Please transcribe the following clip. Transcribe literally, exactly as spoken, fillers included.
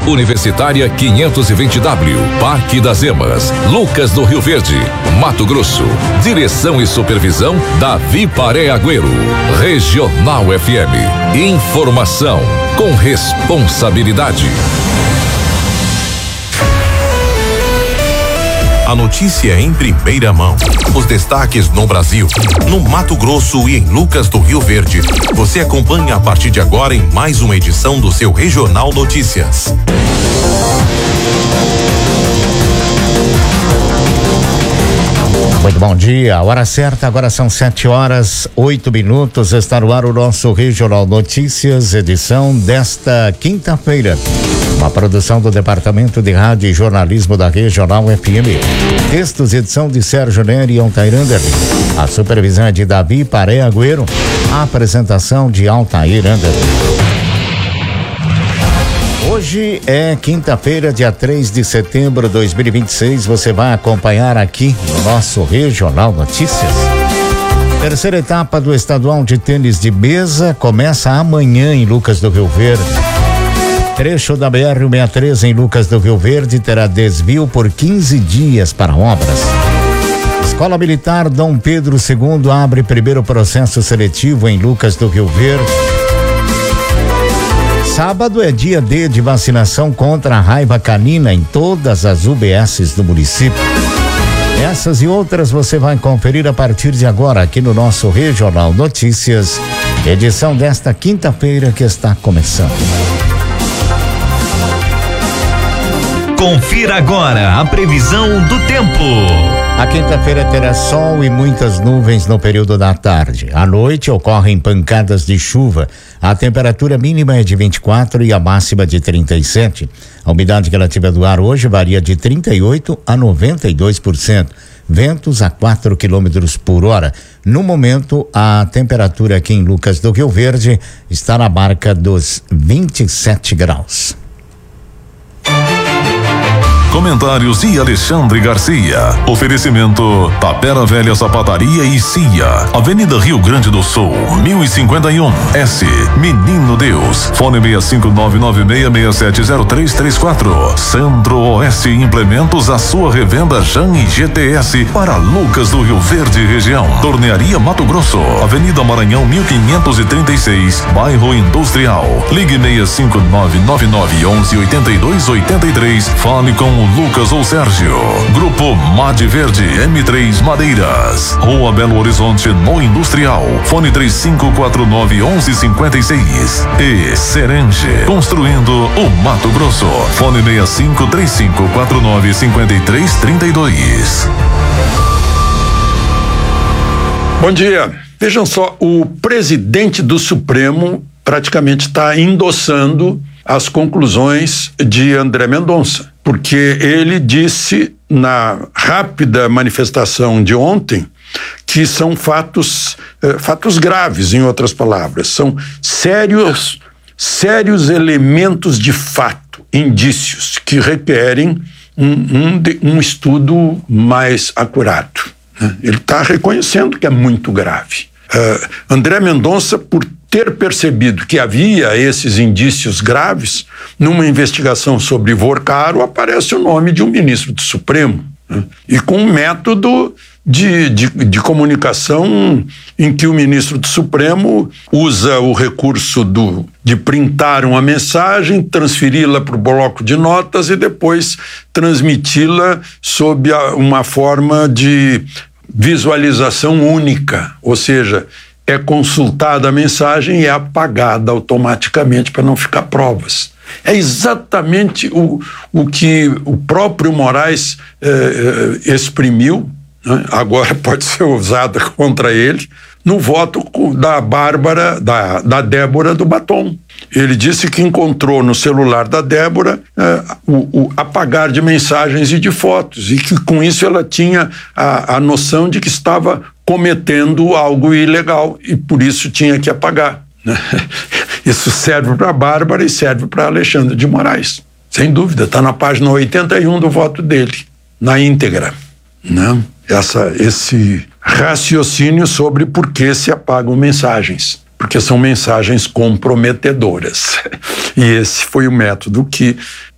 Universitária quinhentos e vinte W, Parque das Emas, Lucas do Rio Verde, Mato Grosso. Direção e supervisão Davi Paré Agüero. Regional F M. Informação com responsabilidade. A notícia em primeira mão. Os destaques no Brasil, no Mato Grosso e em Lucas do Rio Verde. Você acompanha a partir de agora em mais uma edição do seu Regional Notícias. Muito bom dia, a hora certa, agora são sete horas, oito minutos, está no ar o nosso Regional Notícias, edição desta quinta-feira. Uma produção do Departamento de Rádio e Jornalismo da Regional F M. Textos e edição de Sérgio Nery e Altair Anderle. A supervisão é de Davi Paré Agüero. A apresentação de Altair Anderle. Hoje é quinta-feira, dia três de setembro de dois mil e vinte e seis. Você vai acompanhar aqui no nosso Regional Notícias. Terceira etapa do estadual de tênis de mesa começa amanhã em Lucas do Rio Verde. Trecho da B R cento e sessenta e três em Lucas do Rio Verde terá desvio por quinze dias para obras. Escola Militar Dom Pedro segundo abre primeiro processo seletivo em Lucas do Rio Verde. Sábado é dia D de vacinação contra a raiva canina em todas as U B Ss do município. Essas e outras você vai conferir a partir de agora aqui no nosso Regional Notícias, edição desta quinta-feira que está começando. Confira agora a previsão do tempo. A quinta-feira terá sol e muitas nuvens no período da tarde. À noite ocorrem pancadas de chuva. A temperatura mínima é de vinte e quatro e a máxima de trinta e sete. A umidade relativa do ar hoje varia de trinta e oito a noventa e dois por cento. Ventos a quatro quilômetros por hora. No momento, a temperatura aqui em Lucas do Rio Verde está na marca dos vinte e sete graus. Comentários de Alexandre Garcia. Oferecimento Tapera Velha Sapataria e Cia. Avenida Rio Grande do Sul, mil e cinquenta e um. S. Menino Deus. Fone seis cinco nove nove seis seis sete zero três três quatro. Centro-Oeste Implementos, a sua revenda Jan e G T S para Lucas do Rio Verde região. Tornearia Mato Grosso. Avenida Maranhão mil quinhentos e trinta e seis, Bairro Industrial. Ligue seis cinco nove nove nove onze oitenta e dois oitenta e três. Fale com o Lucas ou Sérgio. Grupo Made Verde M três Madeiras. Rua Belo Horizonte no Industrial. Fone três cinco quatro nove onze cinquenta e seis. E Serenge. Construindo o Mato Grosso. Fone seis cinco três cinco quatro nove cinco três três dois. Bom dia. Vejam só, o presidente do Supremo praticamente está endossando as conclusões de André Mendonça, porque ele disse na rápida manifestação de ontem que são fatos, eh, fatos graves, em outras palavras, são sérios, sérios elementos de fato, indícios que requerem um, um, um estudo mais acurado, né? Ele está reconhecendo que é muito grave. Uh, André Mendonça, por ter percebido que havia esses indícios graves, numa investigação sobre Vorcaro aparece o nome de um ministro do Supremo, né? E com um método de, de, de comunicação em que o ministro do Supremo usa o recurso do, de printar uma mensagem, transferi-la para o bloco de notas e depois transmiti-la sob a, uma forma de visualização única, ou seja, é consultada a mensagem e é apagada automaticamente para não ficar provas. É exatamente o, o que o próprio Moraes eh, exprimiu, né? Agora pode ser usada contra ele, no voto da Bárbara, da, da Débora do Batom. Ele disse que encontrou no celular da Débora eh, o, o apagar de mensagens e de fotos, e que com isso ela tinha a, a noção de que estava cometendo algo ilegal e por isso tinha que apagar, né? Isso serve para a Bárbara e serve para Alexandre de Moraes, sem dúvida, está na página oitenta e um do voto dele, na íntegra, né? Essa, esse raciocínio sobre por que se apagam mensagens, porque são mensagens comprometedoras. E esse foi o método que